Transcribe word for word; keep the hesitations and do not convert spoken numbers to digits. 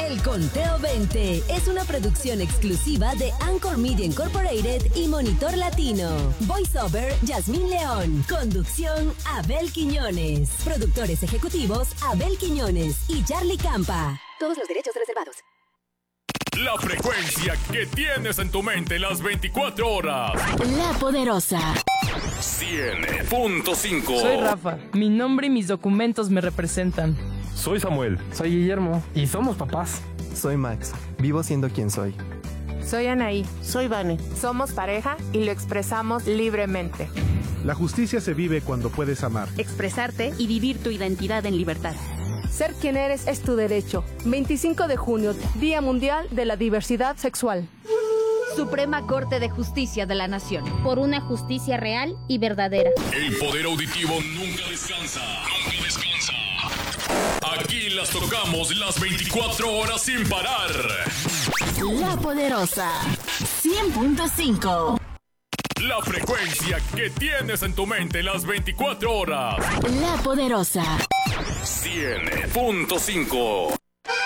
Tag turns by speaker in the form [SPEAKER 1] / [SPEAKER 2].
[SPEAKER 1] El Conteo veinte es una producción exclusiva de Anchor Media Incorporated y Monitor Latino. Voiceover, Yasmín León. Conducción, Abel Quiñones. Productores ejecutivos, Abel Quiñones y Charlie Campa. Todos los derechos reservados.
[SPEAKER 2] La frecuencia que tienes en tu mente las veinticuatro horas.
[SPEAKER 1] La Poderosa.
[SPEAKER 2] cien punto cinco.
[SPEAKER 3] Soy Rafa. Mi nombre y mis documentos me representan.
[SPEAKER 4] Soy Samuel.
[SPEAKER 5] Soy Guillermo. Y somos papás.
[SPEAKER 6] Soy Max. Vivo siendo quien soy.
[SPEAKER 7] Soy Anaí.
[SPEAKER 8] Soy Vane.
[SPEAKER 7] Somos pareja y lo expresamos libremente.
[SPEAKER 9] La justicia se vive cuando puedes amar,
[SPEAKER 10] expresarte y vivir tu identidad en libertad.
[SPEAKER 11] Ser quien eres es tu derecho. veinticinco de junio, Día Mundial de la Diversidad Sexual.
[SPEAKER 10] Suprema Corte de Justicia de la Nación. Por una justicia real y verdadera.
[SPEAKER 2] El poder auditivo nunca descansa. Nunca descansa. Aquí las tocamos las veinticuatro horas sin parar.
[SPEAKER 1] La Poderosa. cien punto cinco.
[SPEAKER 2] La frecuencia que tienes en tu mente las veinticuatro horas.
[SPEAKER 1] La Poderosa.
[SPEAKER 2] cien punto cinco.